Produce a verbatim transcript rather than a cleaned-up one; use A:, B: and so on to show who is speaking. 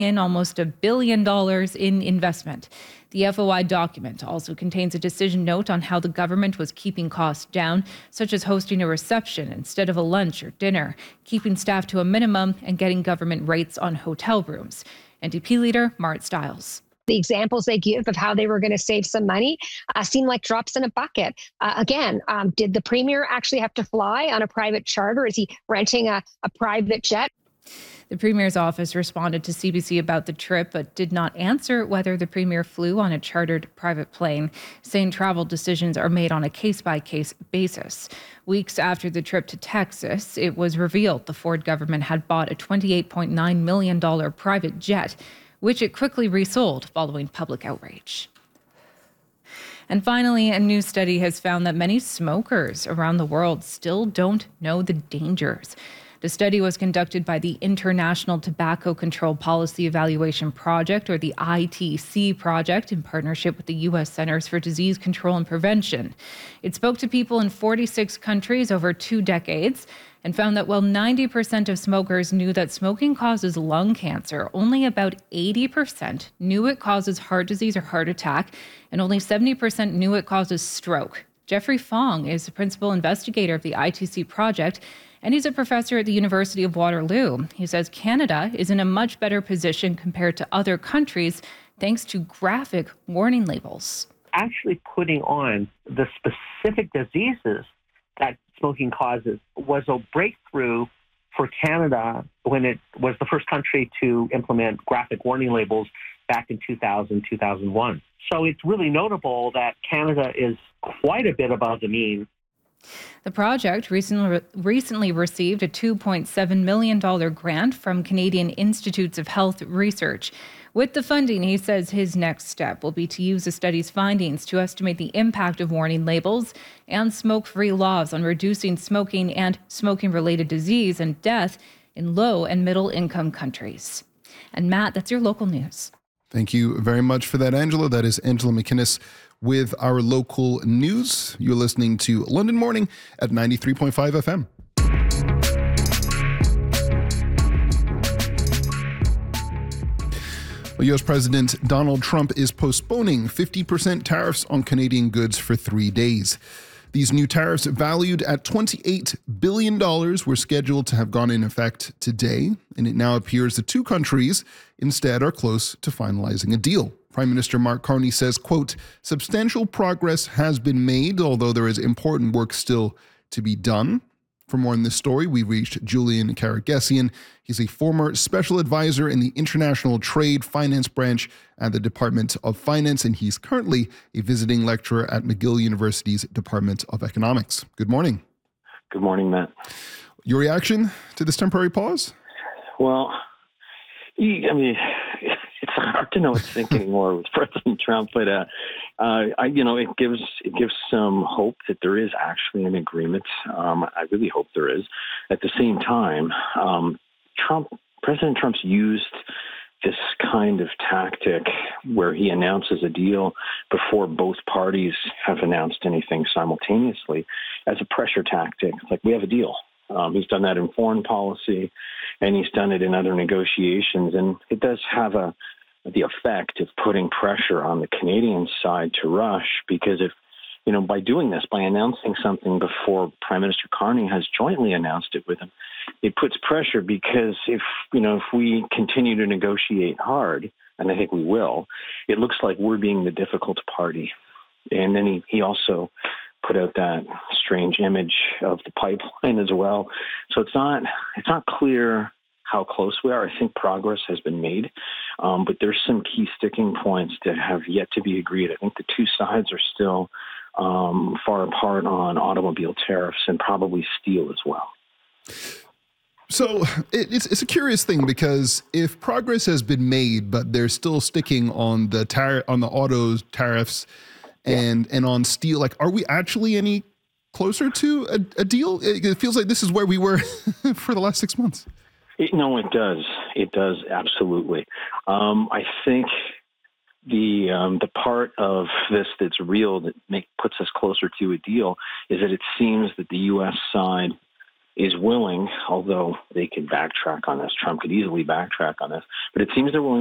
A: in almost a billion dollars in investment. The F O I document also contains a decision note on how the government was keeping costs down, such as hosting a reception instead of a lunch or dinner, keeping staff to a minimum, and getting government rates on hotel rooms. N D P leader Mart Stiles.
B: The examples they give of how they were going to save some money uh, seem like drops in a bucket. Uh, again, um, did the premier actually have to fly on a private charter? Is he renting a, a private jet?
A: The Premier's office responded to C B C about the trip, but did not answer whether the Premier flew on a chartered private plane, saying travel decisions are made on a case-by-case basis. Weeks after the trip to Texas, it was revealed the Ford government had bought a twenty-eight point nine million dollars private jet, which it quickly resold following public outrage. And finally, a new study has found that many smokers around the world still don't know the dangers. The study was conducted by the International Tobacco Control Policy Evaluation Project, or the I T C project, in partnership with the U S Centers for Disease Control and Prevention. It spoke to people in forty-six countries over two decades and found that while ninety percent of smokers knew that smoking causes lung cancer, only about eighty percent knew it causes heart disease or heart attack, and only seventy percent knew it causes stroke. Jeffrey Fong is the principal investigator of the I T C project, and he's a professor at the University of Waterloo. He says Canada is in a much better position compared to other countries thanks to graphic warning labels.
C: Actually putting on the specific diseases that smoking causes was a breakthrough for Canada when it was the first country to implement graphic warning labels back in two thousand, two thousand one. So it's really notable that Canada is quite a bit above the mean.
A: The project recently, recently received a two point seven million dollars grant from Canadian Institutes of Health Research. With the funding, he says his next step will be to use the study's findings to estimate the impact of warning labels and smoke-free laws on reducing smoking and smoking-related disease and death in low and middle-income countries. And Matt, that's your local news.
D: Thank you very much for that, Angela. That is Angela McInnes with our local news. You're listening to London Morning at ninety-three point five F M. Well, U S President Donald Trump is postponing fifty percent tariffs on Canadian goods for three days. These new tariffs, valued at twenty-eight billion dollars, were scheduled to have gone in effect today, and it now appears the two countries instead are close to finalizing a deal. Prime Minister Mark Carney says, quote, substantial progress has been made, although there is important work still to be done. For more on this story, we reached Julian Karagesian. He's a former special advisor in the International Trade Finance Branch at the Department of Finance, and he's currently a visiting lecturer at McGill University's Department of Economics. Good morning.
E: Good morning, Matt.
D: Your reaction to this temporary pause?
E: Well, I mean, it's hard to know what to think anymore with President Trump, but uh, uh, I, you know, it gives it gives some hope that there is actually an agreement. Um, I really hope there is. At the same time, um, Trump, President Trump's used this kind of tactic where he announces a deal before both parties have announced anything simultaneously as a pressure tactic. It's like, we have a deal. Um, he's done that in foreign policy, and he's done it in other negotiations. And it does have a the effect of putting pressure on the Canadian side to rush, because if, you know, by doing this, by announcing something before Prime Minister Carney has jointly announced it with him, it puts pressure, because if, you know, if we continue to negotiate hard, and I think we will, it looks like we're being the difficult party. And then he, he also put out that strange image of the pipeline as well. So it's not it's not clear how close we are. I think progress has been made, um, but there's some key sticking points that have yet to be agreed. I think the two sides are still um, far apart on automobile tariffs and probably steel as well.
D: So it's it's a curious thing, because if progress has been made, but they're still sticking on the tar- on the autos tariffs and and on steel, like, are we actually any closer to a, a deal? It, it feels like this is where we were for the last six months.
E: It, no, it does. It does, absolutely. Um, I think the um, the part of this that's real that make, puts us closer to a deal is that it seems that the U S side is willing, although they could backtrack on this. Trump could easily backtrack on this, but it seems they're willing